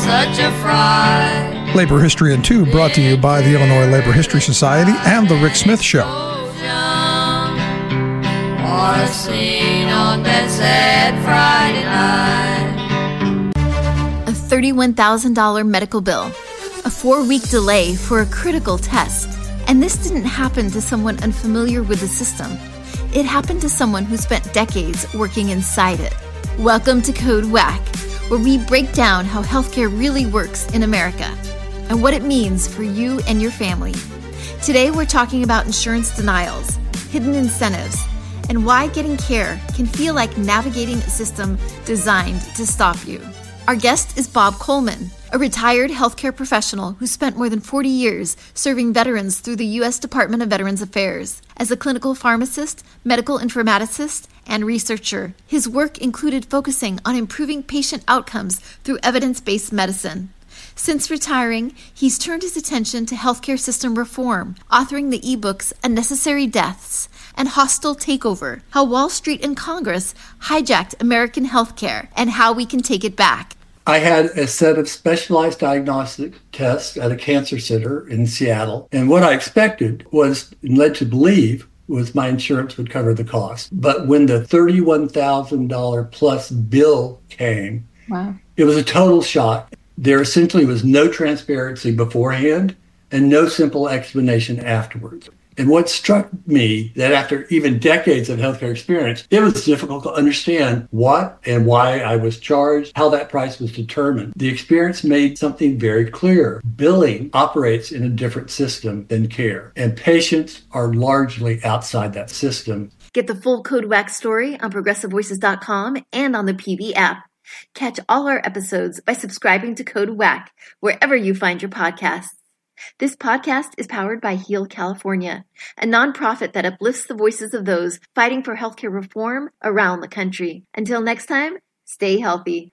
such a fright. Labor History in 2 brought to you by the Illinois Labor History Society and The Rick Smith Show. Or seen on that sad Friday night. A $31,000 medical bill, a 4-week delay for a critical test. And this didn't happen to someone unfamiliar with the system. It happened to someone who spent decades working inside it. Welcome to Code Whack, where we break down how healthcare really works in America and what it means for you and your family. Today we're talking about insurance denials, hidden incentives, and why getting care can feel like navigating a system designed to stop you. Our guest is Bob Coleman, a retired healthcare professional who spent more than 40 years serving veterans through the U.S. Department of Veterans Affairs. As a clinical pharmacist, medical informaticist, and researcher, his work included focusing on improving patient outcomes through evidence-based medicine. Since retiring, he's turned his attention to healthcare system reform, authoring the ebooks Unnecessary Deaths and Hostile Takeover, How Wall Street and Congress Hijacked American Healthcare and How We Can Take It Back. I had a set of specialized diagnostic tests at a cancer center in Seattle. And what I expected was, and led to believe, was my insurance would cover the cost. But when the $31,000 plus bill came, Wow. It was a total shock. There essentially was no transparency beforehand and no simple explanation afterwards. And what struck me, that after even decades of healthcare experience, it was difficult to understand what and why I was charged, how that price was determined. The experience made something very clear. Billing operates in a different system than care, and patients are largely outside that system. Get the full Code Whack story on ProgressiveVoices.com and on the PV app. Catch all our episodes by subscribing to Code Whack wherever you find your podcasts. This podcast is powered by Heal California, a nonprofit that uplifts the voices of those fighting for healthcare reform around the country. Until next time, stay healthy.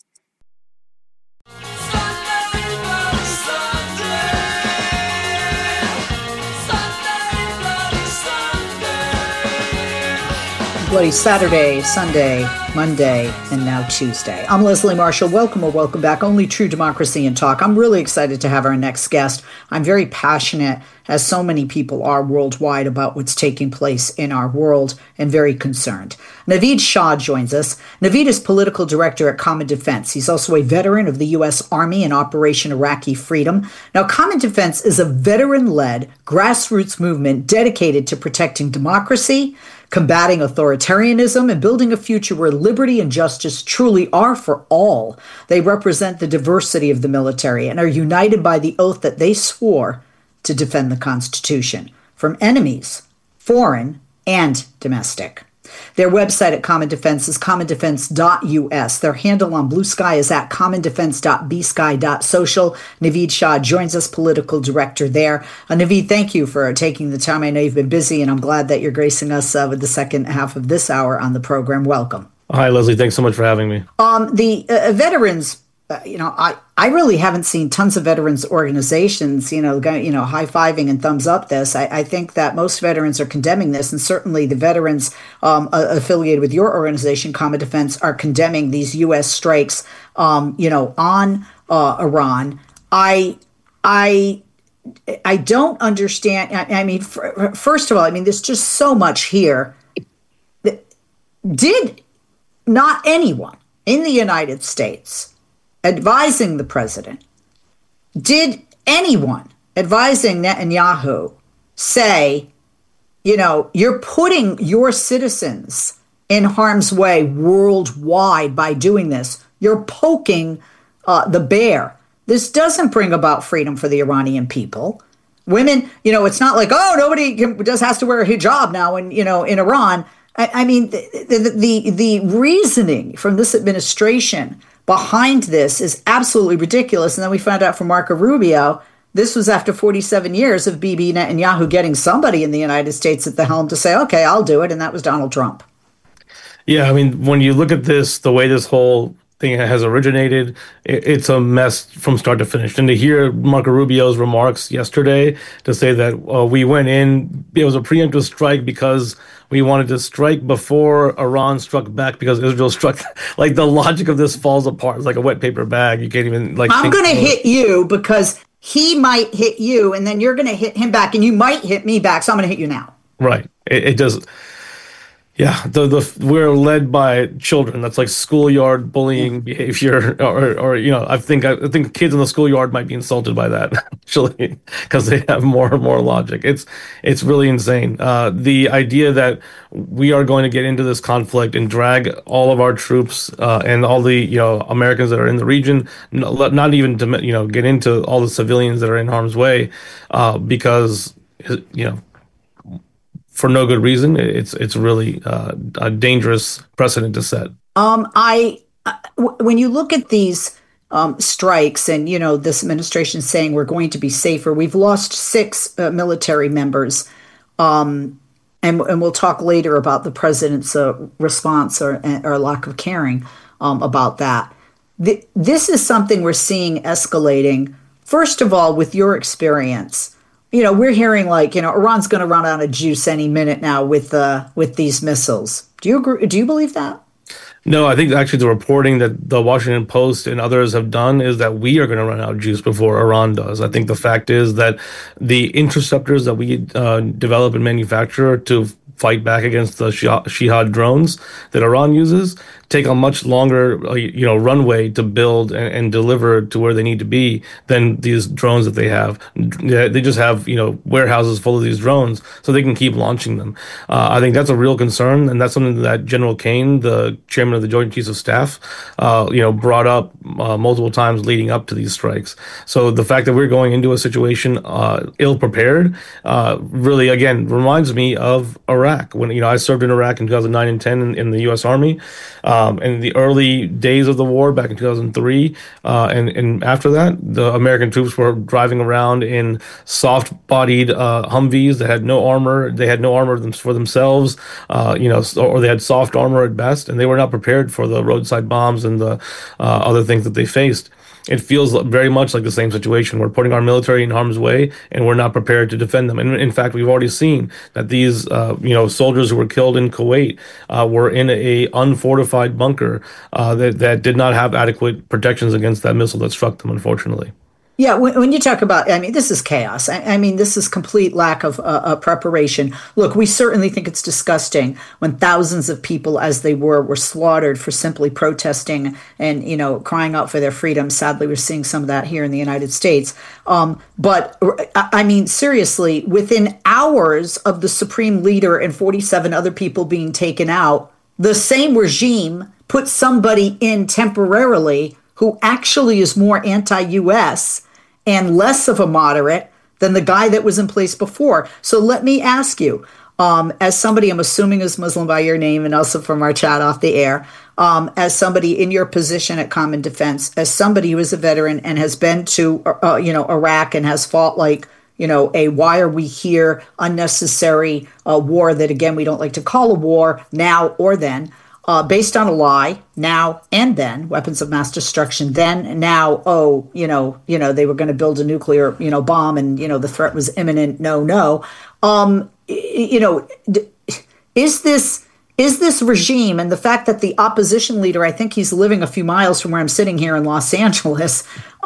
Bloody Saturday, Sunday, Monday, and now Tuesday. I'm Leslie Marshall. Welcome or welcome back. Only True Democracy and Talk. I'm really excited to have our next guest. I'm very passionate, as so many people are worldwide, about what's taking place in our world and very concerned. Naveed Shah joins us. Naveed is political director at Common Defense. He's also a veteran of the U.S. Army in Operation Iraqi Freedom. Now, Common Defense is a veteran-led grassroots movement dedicated to protecting democracy, combating authoritarianism, and building a future where liberty and justice truly are for all. They represent the diversity of the military and are united by the oath that they swore to defend the Constitution from enemies, foreign and domestic. Their website at Common Defense is commondefense.us. Their handle on Blue Sky is at commondefense.bsky.social. Naveed Shah joins us, political director there. Naveed, thank you for taking the time. I know you've been busy, and I'm glad that you're gracing us with the second half of this hour on the program. Welcome. Hi, Leslie. Thanks so much for having me. The veterans, I really haven't seen tons of veterans organizations, high-fiving and thumbs up this. I think that most veterans are condemning this, and certainly the veterans affiliated with your organization, Common Defense, are condemning these U.S. strikes, on Iran. I don't understand. I mean, first of all, there's just so much here. Did not anyone in the United States advising the president, did anyone advising Netanyahu say, you're putting your citizens in harm's way worldwide by doing this? You're poking the bear. This doesn't bring about freedom for the Iranian people. Women, it's not like, nobody has to wear a hijab now in Iran. The reasoning from this administration behind this is absolutely ridiculous. And then we found out from Marco Rubio, this was after 47 years of Bibi Netanyahu getting somebody in the United States at the helm to say, okay, I'll do it. And that was Donald Trump. Yeah, when you look at this, the way this whole thing has originated. It's a mess from start to finish. And to hear Marco Rubio's remarks yesterday to say that we went in, it was a preemptive strike because we wanted to strike before Iran struck back because Israel struck. Like, the logic of this falls apart. It's like a wet paper bag. You can't even like. I'm going to hit you because he might hit you, and then you're going to hit him back, and you might hit me back. So I'm going to hit you now. Right. It does. Yeah, we're led by children. That's like schoolyard bullying behavior, or I think kids in the schoolyard might be insulted by that actually because they have more and more logic. It's really insane. The idea that we are going to get into this conflict and drag all of our troops and all the Americans that are in the region, not even to get into all the civilians that are in harm's way, because for no good reason. It's really a dangerous precedent to set. When you look at these strikes and, this administration saying we're going to be safer, we've lost 6 military members. And we'll talk later about the president's response or lack of caring about that. This is something we're seeing escalating. First of all, with your experience, we're hearing Iran's going to run out of juice any minute now with these missiles. Do you agree? Do you believe that? No, I think actually the reporting that the Washington Post and others have done is that we are going to run out of juice before Iran does. I think the fact is that the interceptors that we develop and manufacture to fight back against the Shahad drones that Iran uses take a much longer, runway to build and deliver to where they need to be than these drones that they have. They just have, warehouses full of these drones so they can keep launching them. I think that's a real concern, and that's something that General Kane, the chairman of the Joint Chiefs of Staff, brought up multiple times leading up to these strikes. So the fact that we're going into a situation ill-prepared really, again, reminds me of Iraq. When, I served in Iraq in 2009 and 10 in the U.S. Army. In the early days of the war back in 2003, and after that, the American troops were driving around in soft-bodied Humvees that had no armor. They had no armor for themselves, or they had soft armor at best, and they were not prepared for the roadside bombs and the other things that they faced. It feels very much like the same situation. We're putting our military in harm's way, and we're not prepared to defend them. And in fact, we've already seen that these, soldiers who were killed in Kuwait were in a unfortified bunker that did not have adequate protections against that missile that struck them, unfortunately. Yeah, when you talk about, this is chaos. This is complete lack of preparation. Look, we certainly think it's disgusting when thousands of people, as they were slaughtered for simply protesting and, crying out for their freedom. Sadly, we're seeing some of that here in the United States. But seriously, within hours of the supreme leader and 47 other people being taken out, the same regime put somebody in temporarily who actually is more anti-U.S. and less of a moderate than the guy that was in place before. So let me ask you, as somebody I'm assuming is Muslim by your name and also from our chat off the air, as somebody in your position at Common Defense, as somebody who is a veteran and has been to, Iraq and has fought a why are we here unnecessary war that, again, we don't like to call a war now or then, based on a lie, now and then, weapons of mass destruction, then and now, they were going to build a nuclear, bomb and, the threat was imminent, no. Is this regime and the fact that the opposition leader, I think he's living a few miles from where I'm sitting here in Los Angeles,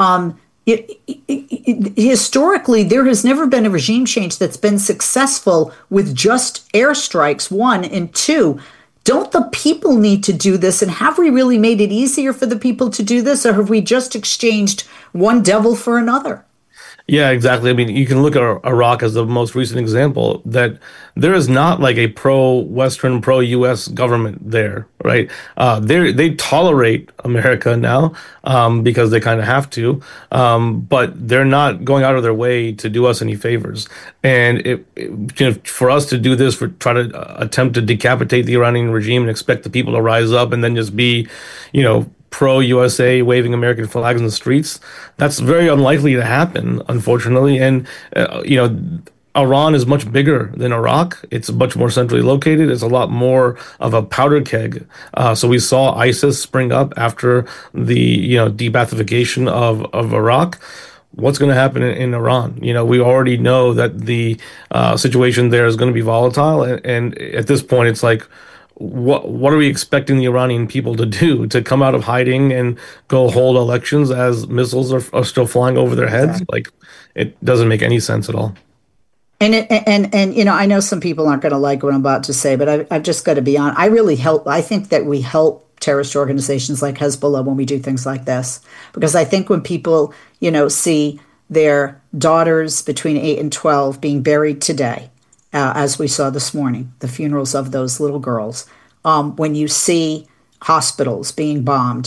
historically, there has never been a regime change that's been successful with just airstrikes, 1, and 2. Don't the people need to do this? And have we really made it easier for the people to do this? Or have we just exchanged one devil for another? Yeah, exactly. You can look at Iraq as the most recent example that there is not like a pro-Western, pro-U.S. government there, right? They tolerate America now because they kind of have to, but they're not going out of their way to do us any favors. And for us to do this, try to attempt to decapitate the Iranian regime and expect the people to rise up and then just be, pro-USA waving American flags in the streets, that's very unlikely to happen, unfortunately. And, Iran is much bigger than Iraq. It's much more centrally located. It's a lot more of a powder keg. So we saw ISIS spring up after the de-Baathification of Iraq. What's going to happen in Iran? We already know that the situation there is going to be volatile, and at this point, it's like, what are we expecting the Iranian people to do? To come out of hiding and go hold elections as missiles are still flying over their heads? Exactly. Like, it doesn't make any sense at all. And I know some people aren't going to like what I'm about to say, but I've just got to be honest. I think that we help terrorist organizations like Hezbollah when we do things like this, because I think when people, see their daughters between 8 and 12 being buried today, as we saw this morning, the funerals of those little girls, when you see hospitals being bombed,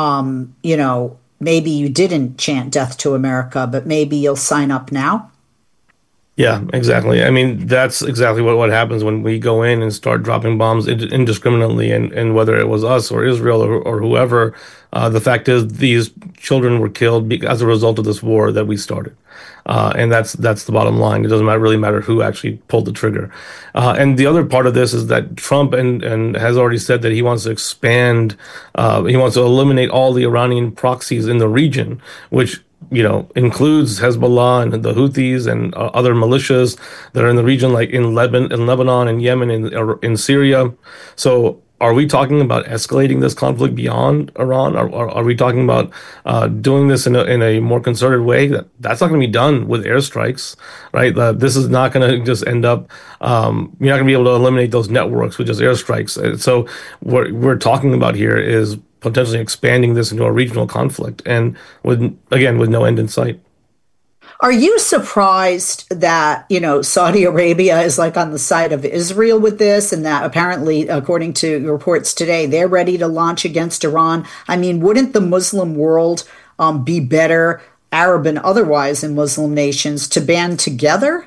maybe you didn't chant death to America, but maybe you'll sign up now. Yeah, exactly. I mean, that's exactly what happens when we go in and start dropping bombs indiscriminately, and whether it was us or Israel or whoever, the fact is these children were killed as a result of this war that we started. And that's the bottom line. It doesn't really matter who actually pulled the trigger. And the other part of this is that Trump and has already said that he wants to expand, he wants to eliminate all the Iranian proxies in the region, which includes Hezbollah and the Houthis and other militias that are in the region, like in Lebanon and Yemen and in Syria. So are we talking about escalating this conflict beyond Iran? Are we talking about doing this in a more concerted way? That's not going to be done with airstrikes, right? This is not going to just end up, you're not going to be able to eliminate those networks with just airstrikes. So what we're talking about here is potentially expanding this into a regional conflict, and with no end in sight. Are you surprised that, Saudi Arabia is like on the side of Israel with this, and that apparently, according to reports today, they're ready to launch against Iran? I mean, wouldn't the Muslim world be better, Arab and otherwise, in Muslim nations to band together?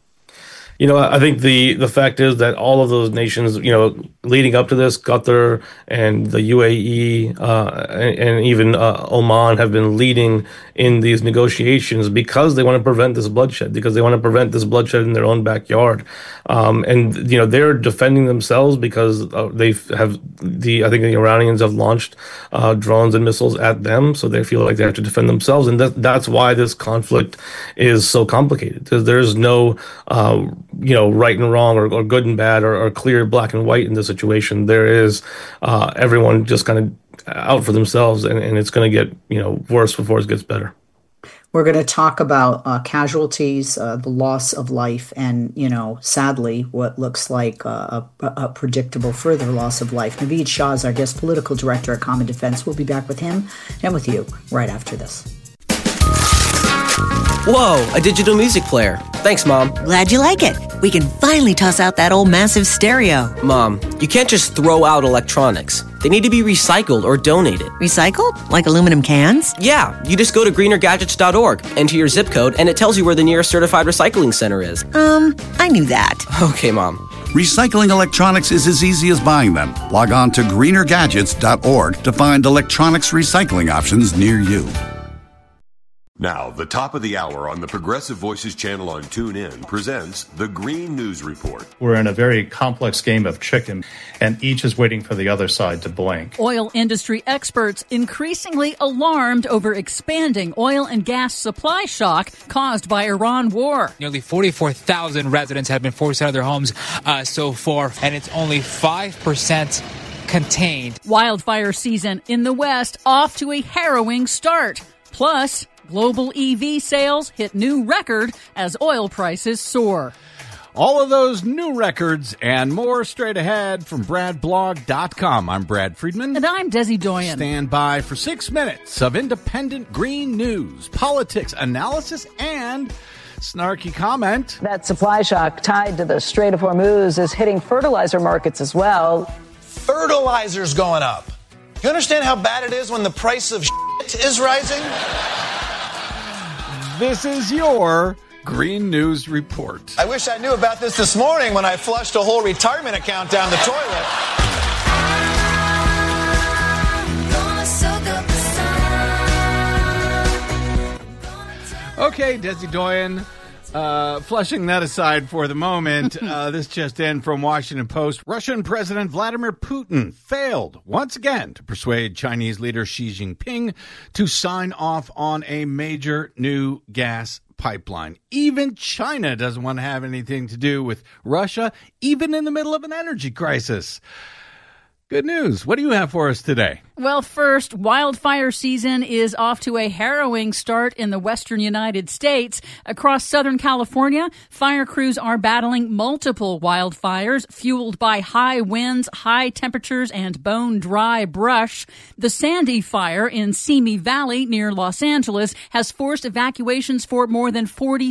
I think the fact is that all of those nations, leading up to this, Qatar and the UAE and even Oman have been leading in these negotiations because they want to prevent this bloodshed, in their own backyard. And they're defending themselves because I think the Iranians have launched drones and missiles at them, so they feel like they have to defend themselves. And that's why this conflict is so complicated, because there's no right and wrong or good and bad or clear black and white in this situation. There is everyone just kind of out for themselves, and it's going to get worse before it gets better. We're going to talk about casualties, the loss of life, and sadly, what looks like a predictable further loss of life. Naveed Shah is our guest political director at Common Defense. We'll be back with him and with you right after this. Whoa, a digital music player. Thanks, Mom. Glad you like it. We can finally toss out that old massive stereo. Mom, you can't just throw out electronics. They need to be recycled or donated. Recycled? Like aluminum cans? Yeah, you just go to greenergadgets.org, enter your zip code, and it tells you where the nearest certified recycling center is. I knew that. Okay, Mom. Recycling electronics is as easy as buying them. Log on to greenergadgets.org to find electronics recycling options near you. Now, the top of the hour on the Progressive Voices channel on TuneIn presents the Green News Report. We're in a very complex game of chicken, and each is waiting for the other side to blink. Oil industry experts increasingly alarmed over expanding oil and gas supply shock caused by Iran war. Nearly 44,000 residents have been forced out of their homes so far, and it's only 5% contained. Wildfire season in the West off to a harrowing start. Plus, global EV sales hit new record as oil prices soar. All of those new records and more straight ahead from BradBlog.com. I'm Brad Friedman. And I'm Desi Doyen. Stand by for 6 minutes of independent green news, politics, analysis, and snarky comment. That supply shock tied to the Strait of Hormuz is hitting fertilizer markets as well. Fertilizer's going up. You understand how bad it is when the price of shit is rising? This is your Green News Report. I wish I knew about this morning when I flushed a whole retirement account down the toilet. Okay, Desi Doyen, Flushing that aside for the moment, this just in from Washington Post. Russian President Vladimir Putin failed once again to persuade Chinese leader Xi Jinping to sign off on a major new gas pipeline. Even China doesn't want to have anything to do with Russia, even in the middle of an energy crisis. Good news. What do you have for us today? Well, first, wildfire season is off to a harrowing start in the western United States. Across Southern California, fire crews are battling multiple wildfires fueled by high winds, high temperatures, and bone-dry brush. The Sandy Fire in Simi Valley near Los Angeles has forced evacuations for more than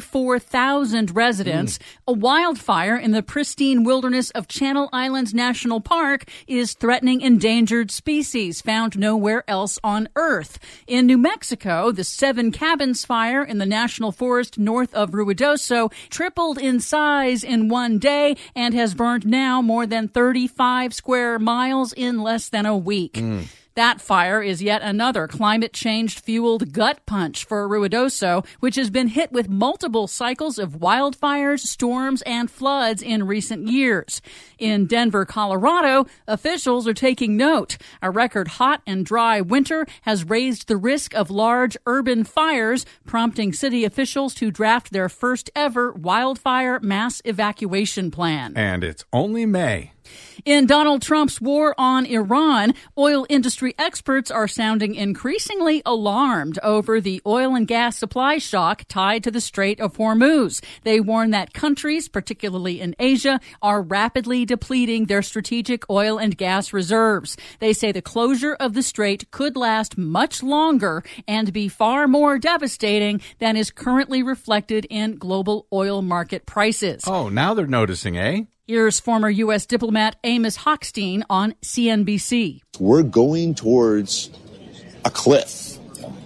44,000 residents. A wildfire in the pristine wilderness of Channel Islands National Park is threatening endangered species found nowhere else on Earth. In New Mexico, the Seven Cabins Fire in the National Forest north of Ruidoso tripled in size in one day and has burned now more than 35 square miles in less than a week. That fire is yet another climate change-fueled gut punch for Ruidoso, which has been hit with multiple cycles of wildfires, storms, and floods in recent years. In Denver, Colorado, officials are taking note. A record hot and dry winter has raised the risk of large urban fires, prompting city officials to draft their first ever wildfire mass evacuation plan. And it's only May. In Donald Trump's war on Iran, oil industry experts are sounding increasingly alarmed over the oil and gas supply shock tied to the Strait of Hormuz. They warn that countries, particularly in Asia, are rapidly depleting their strategic oil and gas reserves. They say the closure of the strait could last much longer and be far more devastating than is currently reflected in global oil market prices. Oh, now they're noticing, eh? Here's former U.S. diplomat Amos Hochstein on CNBC. We're going towards a cliff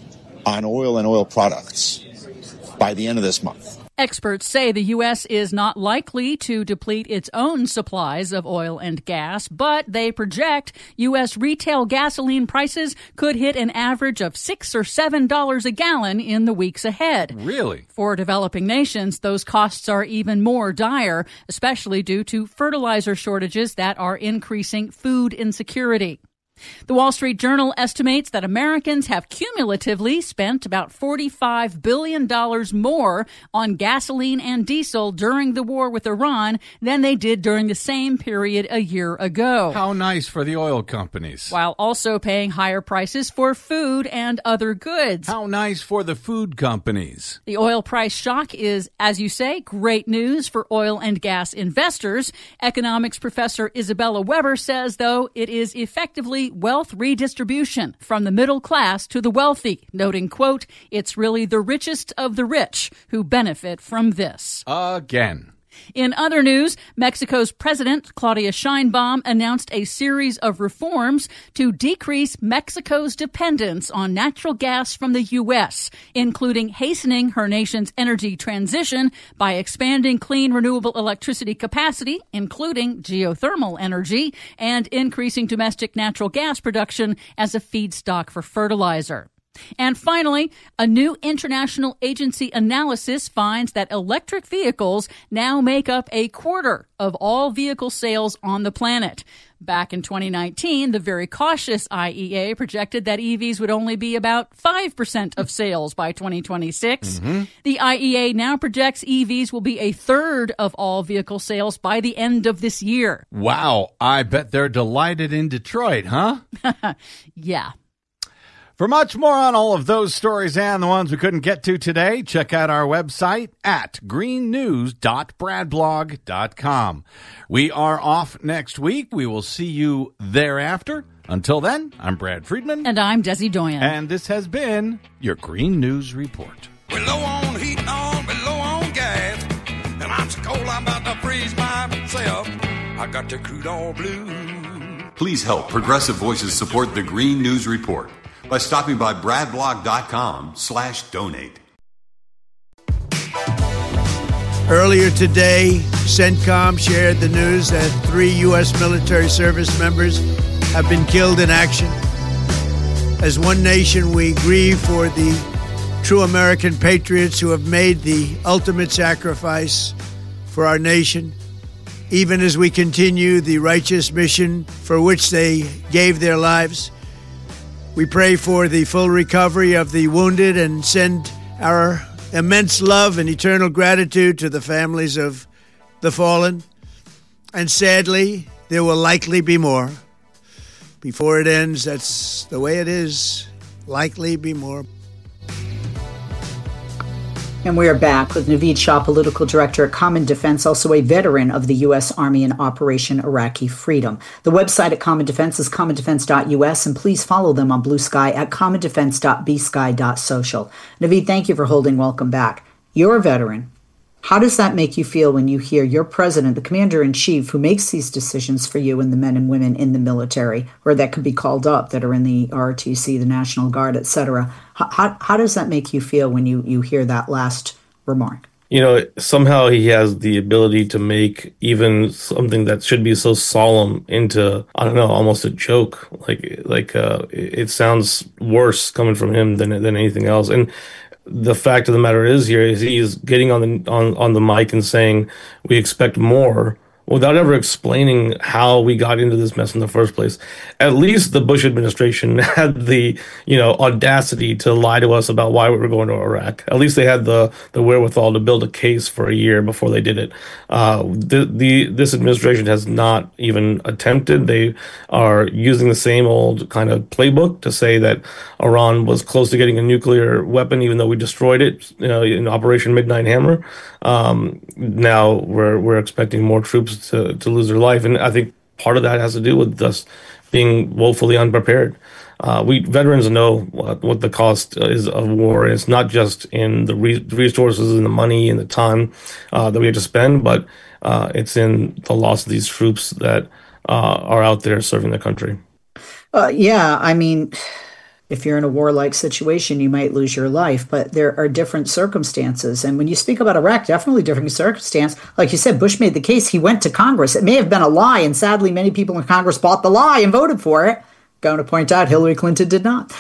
on oil and oil products by the end of this month. Experts say the U.S. is not likely to deplete its own supplies of oil and gas, but they project U.S. retail gasoline prices could hit an average of $6 or $7 a gallon in the weeks ahead. Really? For developing nations, those costs are even more dire, especially due to fertilizer shortages that are increasing food insecurity. The Wall Street Journal estimates that Americans have cumulatively spent about $45 billion more on gasoline and diesel during the war with Iran than they did during the same period a year ago. How nice for the oil companies. While also paying higher prices for food and other goods. How nice for the food companies. The oil price shock is, as you say, great news for oil and gas investors. Economics professor Isabella Weber says, though, it is effectively wealth redistribution from the middle class to the wealthy, noting, quote, it's really the richest of the rich who benefit from this. Again. In other news, Mexico's President Claudia Sheinbaum announced a series of reforms to decrease Mexico's dependence on natural gas from the U.S., including hastening her nation's energy transition by expanding clean renewable electricity capacity, including geothermal energy, and increasing domestic natural gas production as a feedstock for fertilizer. And finally, a new international agency analysis finds that electric vehicles now make up a quarter of all vehicle sales on the planet. Back in 2019, the very cautious IEA projected that EVs would only be about 5% of sales by 2026. The IEA now projects EVs will be a third of all vehicle sales by the end of this year. Wow, I bet they're delighted in Detroit, huh? Yeah. For much more on all of those stories and the ones we couldn't get to today, check out our website at greennews.bradblog.com. We are off next week. We will see you thereafter. Until then, I'm Brad Friedman. And I'm Desi Doyen. And this has been your Green News Report. We're low on heat and on, we're low on gas. And I'm so cold, I'm about to freeze myself. I got the crude oil blue. Please help Progressive Voices support the Green News Report by stopping by bradblog.com/donate. Earlier today, CENTCOM shared the news that 3 U.S. military service members have been killed in action. As one nation, we grieve for the true American patriots who have made the ultimate sacrifice for our nation, even as we continue the righteous mission for which they gave their lives. We pray for the full recovery of the wounded and send our immense love and eternal gratitude to the families of the fallen. And sadly, there will likely be more. Before it ends, that's the way it is. Likely be more. And we are back with Naveed Shah, political director at Common Defense, also a veteran of the U.S. Army in Operation Iraqi Freedom. The website at Common Defense is commondefense.us, and please follow them on Blue Sky at commondefense.bsky.social. Naveed, thank you for holding. Welcome back. You're a veteran. How does that make you feel when you hear your president, the commander-in-chief, who makes these decisions for you and the men and women in the military, or that could be called up, that are in the ROTC, the National Guard, et cetera? How does that make you feel when you hear that last remark? You know, somehow he has the ability to make even something that should be so solemn into, I don't know, almost a joke. It sounds worse coming from him than anything else. And the fact of the matter is he's getting on the mic and saying we expect more without ever explaining how we got into this mess in the first place. At least the Bush administration had the, audacity to lie to us about why we were going to Iraq. At least they had the wherewithal to build a case for a year before they did it. This administration has not even attempted. They are using the same old kind of playbook to say that Iran was close to getting a nuclear weapon, even though we destroyed it, in Operation Midnight Hammer. Now we're expecting more troops to lose their life. And I think part of that has to do with us being woefully unprepared. We veterans know what the cost is of war. And it's not just in the resources and the money and the time that we have to spend, but it's in the loss of these troops that are out there serving the country. If you're in a warlike situation, you might lose your life, but there are different circumstances. And when you speak about Iraq, definitely different circumstance. Like you said, Bush made the case. He went to Congress. It may have been a lie, and sadly, many people in Congress bought the lie and voted for it. Going to point out, Hillary Clinton did not.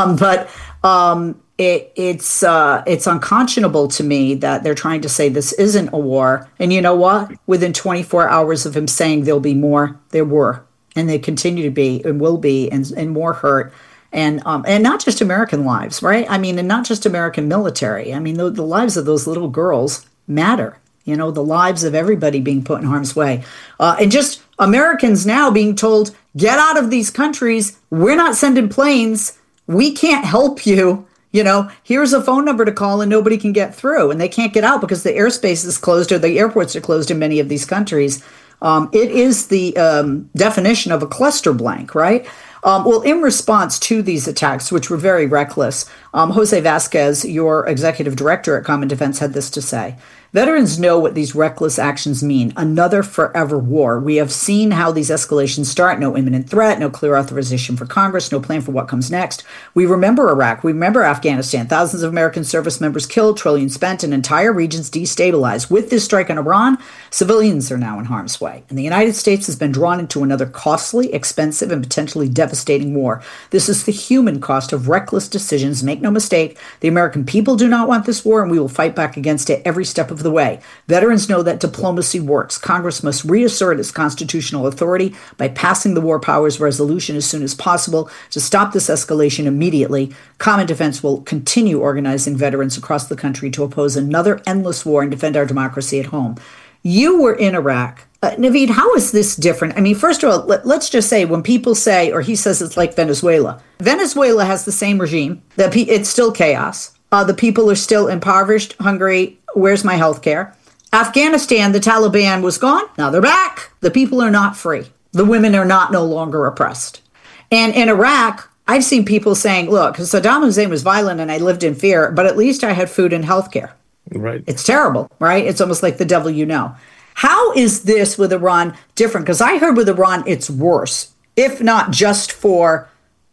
It's unconscionable to me that they're trying to say this isn't a war. And you know what? Within 24 hours of him saying there'll be more, there were. And they continue to be and will be, and more hurt. And not just American lives, right? And not just American military. The lives of those little girls matter. The lives of everybody being put in harm's way. And just Americans now being told, get out of these countries. We're not sending planes. We can't help you. Here's a phone number to call and nobody can get through. And they can't get out because the airspace is closed or the airports are closed in many of these countries. It is the definition of a cluster blank, right? In response to these attacks, which were very reckless, Jose Vasquez, your executive director at Common Defense, had this to say. Veterans know what these reckless actions mean. Another forever war. We have seen how these escalations start. No imminent threat, no clear authorization for Congress, no plan for what comes next. We remember Iraq. We remember Afghanistan. Thousands of American service members killed, trillions spent, and entire regions destabilized. With this strike on Iran, civilians are now in harm's way. And the United States has been drawn into another costly, expensive, and potentially devastating war. This is the human cost of reckless decisions. Make no mistake, the American people do not want this war, and we will fight back against it every step of the way. Veterans know that diplomacy works. Congress must reassert its constitutional authority by passing the War Powers Resolution as soon as possible to stop this escalation immediately. Common Defense will continue organizing veterans across the country to oppose another endless war and defend our democracy at home. You were in Iraq. Naveed, how is this different? First of all, let's just say when people say, or he says it's like Venezuela. Venezuela has the same regime. It's still chaos. The people are still impoverished, hungry. Where's my health care? Afghanistan, the Taliban was gone. Now they're back. The people are not free. The women are no longer oppressed. And in Iraq, I've seen people saying, look, Saddam Hussein was violent and I lived in fear, but at least I had food and health care. Right. It's terrible, right? It's almost like the devil you know. How is this with Iran different? Because I heard with Iran, it's worse, if not just for,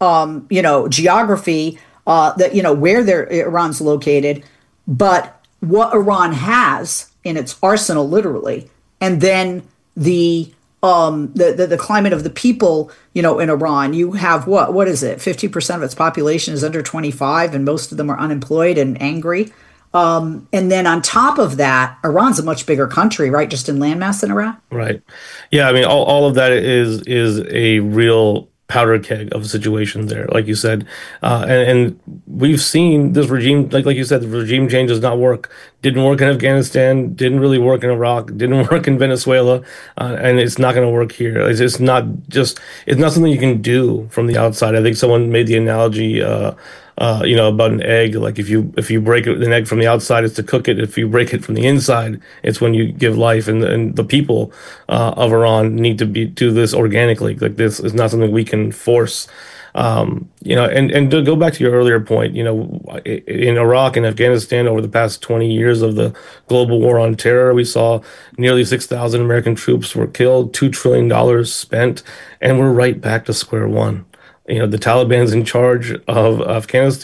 geography, where Iran's located, but what Iran has in its arsenal, literally, and then the the climate of the people, in Iran. You have what is it? 50% of its population is under 25, and most of them are unemployed and angry. And then on top of that, Iran's a much bigger country, right? Just in landmass than Iraq. Right. Yeah. I mean, all of that is a real powder keg of a situation there, like you said. And we've seen this regime, like you said, the regime change does not work. Didn't work in Afghanistan, didn't really work in Iraq, didn't work in Venezuela, and it's not going to work here. It's not something you can do from the outside. I think someone made the analogy, about an egg. Like if you break an egg from the outside, it's to cook it. If you break it from the inside, it's when you give life. And the people of Iran need to do this organically. Like this is not something we can force. And to go back to your earlier point, in Iraq and Afghanistan over the past 20 years of the global war on terror, we saw nearly 6,000 American troops were killed, $2 trillion spent, and we're right back to square one. The Taliban's in charge of Afghanistan.